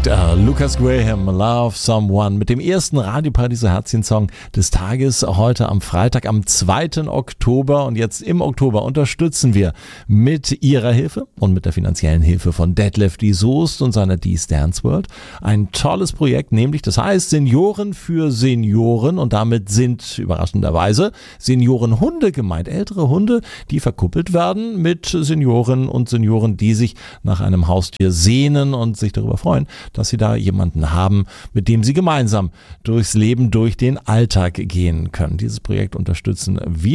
Lucas Graham, Love Someone, mit dem ersten Radio-Paradiso Herzchen-Song des Tages, heute am Freitag, am 2. Oktober. Und jetzt im Oktober unterstützen wir mit Ihrer Hilfe und mit der finanziellen Hilfe von Detlef D. Soest und seiner D-Dance World ein tolles Projekt, nämlich das heißt Senioren für Senioren, und damit sind überraschenderweise Seniorenhunde gemeint, ältere Hunde, die verkuppelt werden mit Senioren und Senioren, die sich nach einem Haustier sehnen und sich darüber freuen, dass sie da jemanden haben, mit dem sie gemeinsam durchs Leben, durch den Alltag gehen können. Dieses Projekt unterstützen wir.